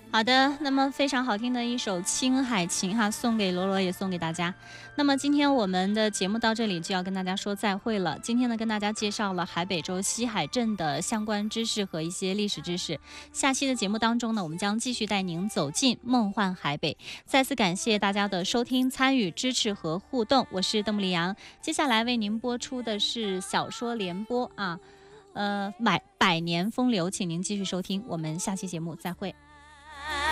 好的，那么非常好听的一首《青海情》哈，送给罗罗，也送给大家。那么今天我们的节目到这里就要跟大家说再会了。今天呢，跟大家介绍了海北州西海镇的相关知识和一些历史知识。下期的节目当中呢，我们将继续带您走进梦幻海北。再次感谢大家的收听、参与、支持和互动，我是邓木丽阳。接下来为您播出的是小说联播啊，百年风流，请您继续收听。我们下期节目再会。